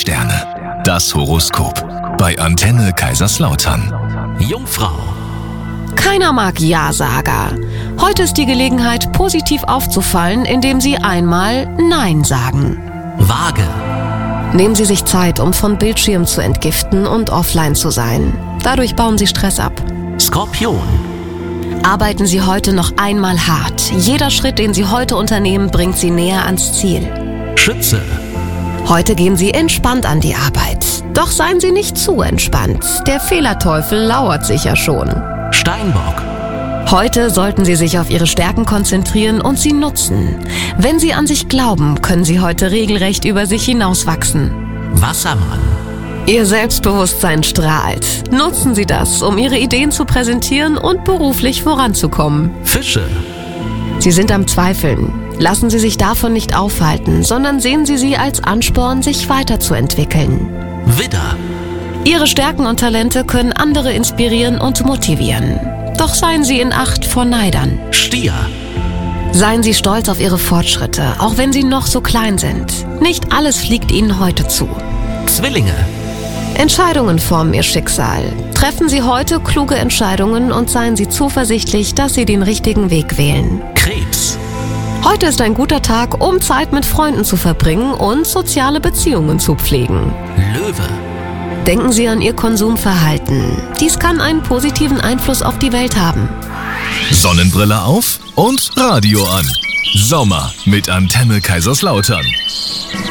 Sterne. Das Horoskop. Bei Antenne Kaiserslautern. Jungfrau. Keiner mag Ja-Sager. Heute ist die Gelegenheit, positiv aufzufallen, indem Sie einmal Nein sagen. Waage. Nehmen Sie sich Zeit, um von Bildschirm zu entgiften und offline zu sein. Dadurch bauen Sie Stress ab. Skorpion. Arbeiten Sie heute noch einmal hart. Jeder Schritt, den Sie heute unternehmen, bringt Sie näher ans Ziel. Schütze. Heute gehen Sie entspannt an die Arbeit. Doch seien Sie nicht zu entspannt. Der Fehlerteufel lauert sicher schon. Steinbock. Heute sollten Sie sich auf Ihre Stärken konzentrieren und sie nutzen. Wenn Sie an sich glauben, können Sie heute regelrecht über sich hinauswachsen. Wassermann. Ihr Selbstbewusstsein strahlt. Nutzen Sie das, um Ihre Ideen zu präsentieren und beruflich voranzukommen. Fische. Sie sind am Zweifeln. Lassen Sie sich davon nicht aufhalten, sondern sehen Sie sie als Ansporn, sich weiterzuentwickeln. Widder. Ihre Stärken und Talente können andere inspirieren und motivieren. Doch seien Sie in Acht vor Neidern. Stier. Seien Sie stolz auf Ihre Fortschritte, auch wenn sie noch so klein sind. Nicht alles fliegt Ihnen heute zu. Zwillinge. Entscheidungen formen Ihr Schicksal. Treffen Sie heute kluge Entscheidungen und seien Sie zuversichtlich, dass Sie den richtigen Weg wählen. Krebs. Heute ist ein guter Tag, um Zeit mit Freunden zu verbringen und soziale Beziehungen zu pflegen. Löwe. Denken Sie an Ihr Konsumverhalten. Dies kann einen positiven Einfluss auf die Welt haben. Sonnenbrille auf und Radio an. Sommer mit Antenne Kaiserslautern.